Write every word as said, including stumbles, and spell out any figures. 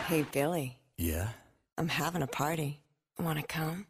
Hey, Billy, Yeah? I'm having a party. Wanna come?